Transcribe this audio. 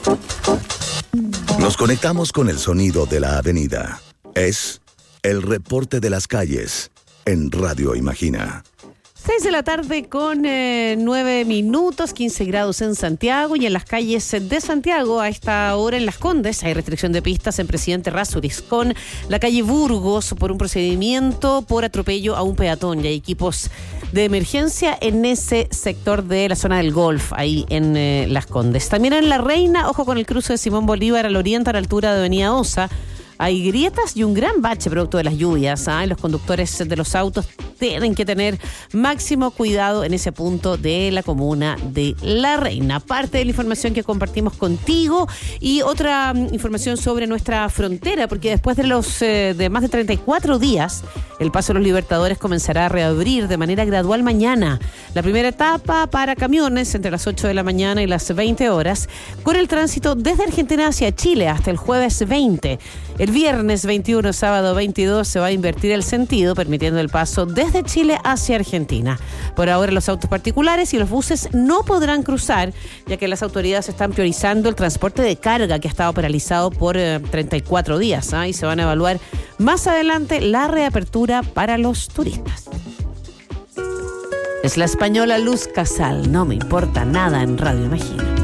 Nos conectamos con el sonido de la avenida. Es el reporte de las calles en Radio Imagina. 6 de la tarde con 9 minutos, 15 grados en Santiago y en las calles de Santiago a esta hora en Las Condes hay restricción de pistas en Presidente Errázuriz con la calle Burgos por un procedimiento por atropello a un peatón y hay equipos de emergencia en ese sector de la zona del Golf, ahí en Las Condes. También en La Reina, ojo con el cruce de Simón Bolívar al oriente a la altura de Avenida Osa. Hay grietas y un gran bache producto de las lluvias. Los conductores de los autos tienen que tener máximo cuidado en ese punto de la comuna de La Reina. Parte de la información que compartimos contigo y otra información sobre nuestra frontera, porque después de más de 34 días, el Paso de los Libertadores comenzará a reabrir de manera gradual mañana. La primera etapa para camiones entre las 8 de la mañana y las 20 horas, con el tránsito desde Argentina hacia Chile hasta el jueves 20. El viernes 21, sábado 22 se va a invertir el sentido, permitiendo el paso desde Chile hacia Argentina. Por ahora los autos particulares y los buses no podrán cruzar, ya que las autoridades están priorizando el transporte de carga que ha estado paralizado por 34 días. Y se van a evaluar más adelante la reapertura para los turistas. Es la española Luz Casal, no me importa nada en Radio Imagina.